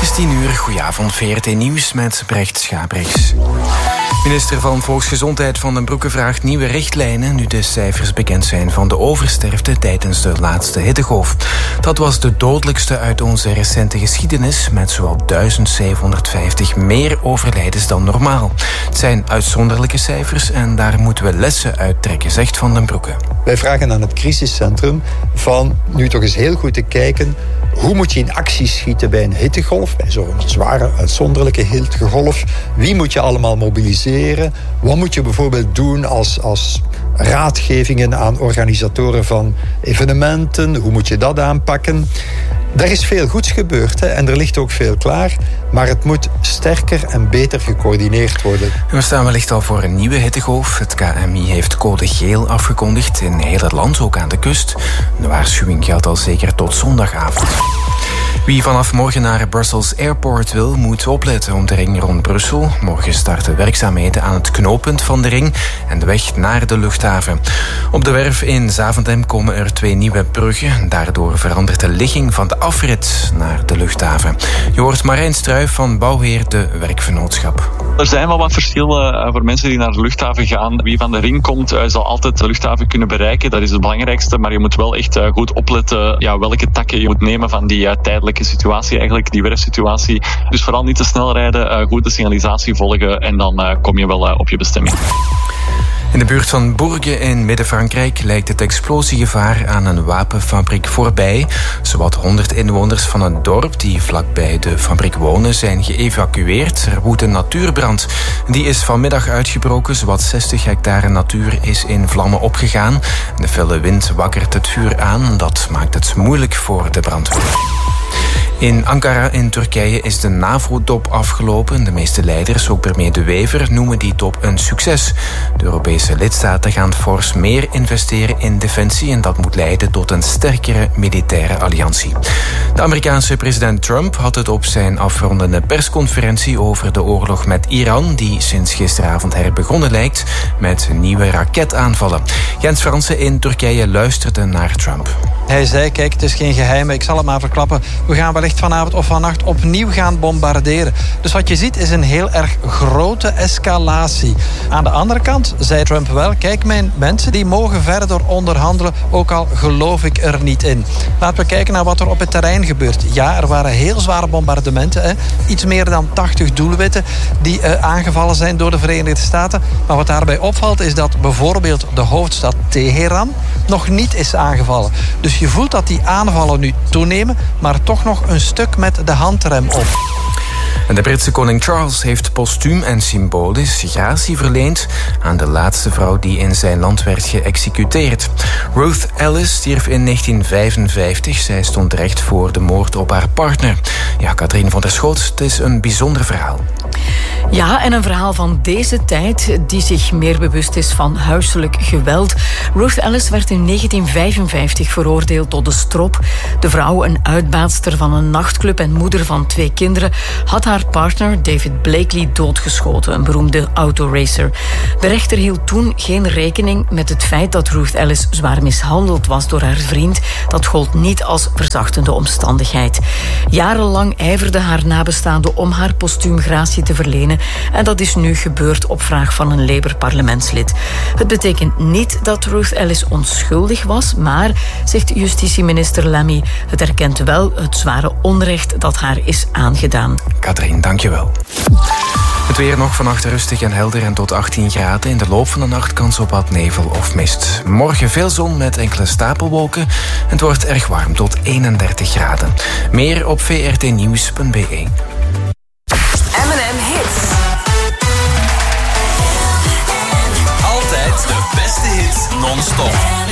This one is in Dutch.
Het is 10 uur, goedenavond, VRT Nieuws met Brecht Schabrix. Minister van Volksgezondheid Van den Broeke vraagt nieuwe richtlijnen nu de cijfers bekend zijn van de oversterfte tijdens de laatste hittegolf. Dat was de dodelijkste uit onze recente geschiedenis, met zowel 1750 meer overlijdens dan normaal. Het zijn uitzonderlijke cijfers en daar moeten we lessen uit trekken, zegt Van den Broeke. Wij vragen aan het crisiscentrum van nu toch eens heel goed te kijken, hoe moet je in actie schieten bij een hittegolf, bij zo'n zware, uitzonderlijke hittegolf? Wie moet je allemaal mobiliseren? Wat moet je bijvoorbeeld doen als raadgevingen aan organisatoren van evenementen? Hoe moet je dat aanpakken? Er is veel goeds gebeurd, hè, en er ligt ook veel klaar. Maar het moet sterker en beter gecoördineerd worden. We staan wellicht al voor een nieuwe hittegolf. Het KMI heeft code geel afgekondigd in heel het land, ook aan de kust. De waarschuwing geldt al zeker tot zondagavond. Wie vanaf morgen naar Brussels Airport wil, moet opletten op de ring rond Brussel. Morgen starten werkzaamheden aan het knooppunt van de ring en de weg naar de luchthaven. Op de werf in Zaventem komen er 2 nieuwe bruggen. Daardoor verandert de ligging van de afrit naar de luchthaven. Je hoort Marijn Struijf van Bouwheer de Werkvernootschap. Er zijn wel wat verschillen voor mensen die naar de luchthaven gaan. Wie van de ring komt, zal altijd de luchthaven kunnen bereiken. Dat is het belangrijkste, maar je moet wel echt goed opletten welke takken je moet nemen van die tijdelijke situatie, eigenlijk die werfsituatie. Dus vooral niet te snel rijden, goed de signalisatie volgen en dan kom je wel op je bestemming. In de buurt van Bourges in Midden-Frankrijk lijkt het explosiegevaar aan een wapenfabriek voorbij. Zowat 100 inwoners van het dorp die vlakbij de fabriek wonen zijn geëvacueerd. Er woedt een natuurbrand. Die is vanmiddag uitgebroken. Zowat 60 hectare natuur is in vlammen opgegaan. De felle wind wakkert het vuur aan. Dat maakt het moeilijk voor de brandweer. In Ankara in Turkije is de NAVO-top afgelopen. De meeste leiders, ook premier De Wever, noemen die top een succes. De Europese lidstaten gaan fors meer investeren in defensie en dat moet leiden tot een sterkere militaire alliantie. De Amerikaanse president Trump had het op zijn afrondende persconferentie over de oorlog met Iran, die sinds gisteravond herbegonnen lijkt met nieuwe raketaanvallen. Jens Fransen in Turkije luisterde naar Trump. Hij zei, kijk, het is geen geheim, ik zal het maar verklappen. We gaan wellicht vanavond of vannacht opnieuw gaan bombarderen. Dus wat je ziet is een heel erg grote escalatie. Aan de andere kant zei Trump wel, kijk, mijn mensen die mogen verder onderhandelen, ook al geloof ik er niet in. Laten we kijken naar wat er op het terrein gebeurt. Ja, er waren heel zware bombardementen. Hè. Iets meer dan 80 doelwitten die aangevallen zijn door de Verenigde Staten. Maar wat daarbij opvalt is dat bijvoorbeeld de hoofdstad Teheran nog niet is aangevallen. Dus je voelt dat die aanvallen nu toenemen, maar toch nog een stuk met de handrem op. En de Britse koning Charles heeft postuum en symbolisch gratie verleend aan de laatste vrouw die in zijn land werd geëxecuteerd. Ruth Ellis stierf in 1955. Zij stond terecht voor de moord op haar partner. Ja, Katrien van der Schoot, het is een bijzonder verhaal. Ja, en een verhaal van deze tijd die zich meer bewust is van huiselijk geweld. Ruth Ellis werd in 1955 veroordeeld tot de strop. De vrouw, een uitbaatster van een nachtclub en moeder van 2 kinderen, had haar partner David Blakely doodgeschoten, een beroemde autoracer. De rechter hield toen geen rekening met het feit dat Ruth Ellis zwaar mishandeld was door haar vriend. Dat gold niet als verzachtende omstandigheid. Jarenlang ijverde haar nabestaanden om haar postuumgratie te verlenen en dat is nu gebeurd op vraag van een Labour-parlementslid. Het betekent niet dat Ruth Ellis onschuldig was, maar, zegt justitieminister Lammy, het erkent wel het zware onrecht dat haar is aangedaan. Katrien, dankjewel. Het weer nog vannacht rustig en helder en tot 18 graden. In de loop van de nacht kans op wat nevel of mist. Morgen veel zon met enkele stapelwolken. Het wordt erg warm tot 31 graden. Meer op vrtnieuws.be. M&M Hits. Altijd de beste hits non-stop.